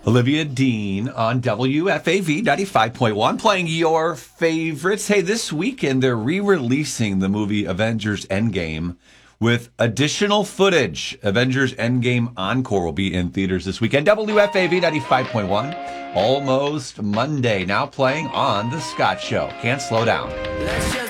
Olivia Dean on WFAV 95.1 playing your favorites. Hey, this weekend they're re-releasing the movie Avengers Endgame with additional footage. Avengers Endgame Encore will be in theaters this weekend. WFAV 95.1, Almost Monday, now playing on The Scott Show. Can't slow down.